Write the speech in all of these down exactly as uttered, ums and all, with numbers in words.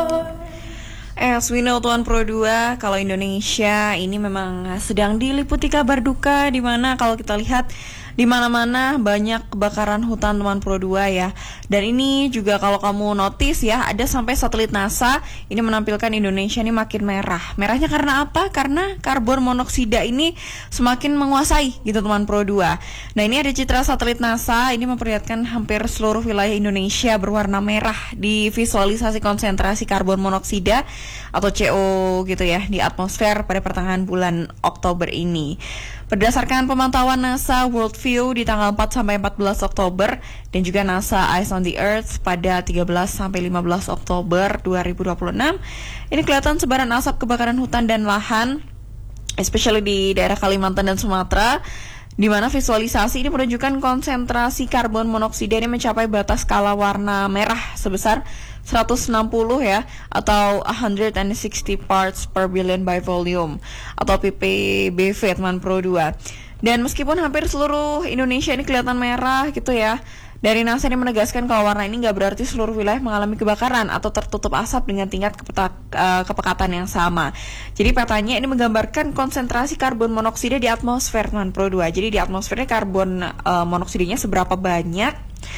As we know Tuan Pro dua, kalau Indonesia ini memang sedang diliputi kabar duka, di mana kalau kita lihat di mana-mana banyak kebakaran hutan Tuan Pro dua ya. Dan ini juga kalau kamu notice ya, ada sampai satelit NASA ini menampilkan Indonesia ini makin merah. Merahnya karena apa? Karena karbon monoksida ini semakin menguasai gitu Tuan Pro dua. Nah, ini ada citra satelit NASA, ini memperlihatkan hampir seluruh wilayah Indonesia berwarna merah di visualisasi konsentrasi karbon monoksida atau C O gitu ya di atmosfer pada pertengahan bulan Oktober ini. Berdasarkan pemantauan NASA World View di tanggal empat sampai empat belas Oktober dan juga NASA Eyes on the Earth pada tiga belas sampai lima belas Oktober dua ribu dua puluh enam, ini kelihatan sebaran asap kebakaran hutan dan lahan, especially di daerah Kalimantan dan Sumatera, di mana visualisasi ini menunjukkan konsentrasi karbon monoksida ini mencapai batas skala warna merah sebesar seratus enam puluh ya, atau one hundred sixty parts per billion by volume atau P P B V teman Pro dua. Dan meskipun hampir seluruh Indonesia ini kelihatan merah gitu ya, dari NASA ini menegaskan kalau warna ini nggak berarti seluruh wilayah mengalami kebakaran atau tertutup asap dengan tingkat kepetak, uh, kepekatan yang sama. Jadi petanya ini menggambarkan konsentrasi karbon monoksida di atmosfer teman Pro dua. Jadi di atmosfernya karbon uh, monoksidanya seberapa banyak.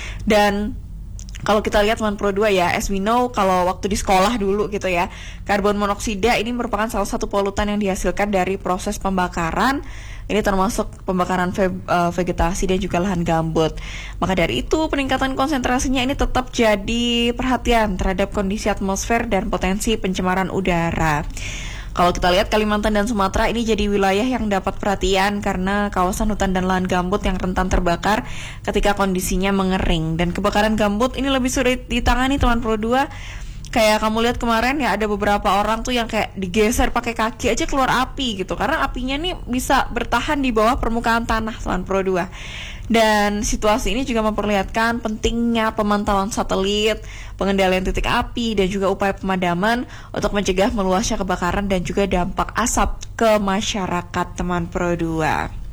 Dan kalau kita lihat teman Pro dua ya, as we know kalau waktu di sekolah dulu gitu ya, karbon monoksida ini merupakan salah satu polutan yang dihasilkan dari proses pembakaran. Ini termasuk pembakaran ve- uh, vegetasi dan juga lahan gambut. Maka dari itu peningkatan konsentrasinya ini tetap jadi perhatian terhadap kondisi atmosfer dan potensi pencemaran udara. Kalau kita lihat Kalimantan dan Sumatera ini jadi wilayah yang dapat perhatian karena kawasan hutan dan lahan gambut yang rentan terbakar ketika kondisinya mengering. Dan kebakaran gambut ini lebih sulit ditangani teman Pro dua. Kayak kamu lihat kemarin ya, ada beberapa orang tuh yang kayak digeser pakai kaki aja keluar api gitu, karena apinya nih bisa bertahan di bawah permukaan tanah teman Pro dua. Dan situasi ini juga memperlihatkan pentingnya pemantauan satelit, pengendalian titik api, dan juga upaya pemadaman untuk mencegah meluasnya kebakaran dan juga dampak asap ke masyarakat teman Pro dua.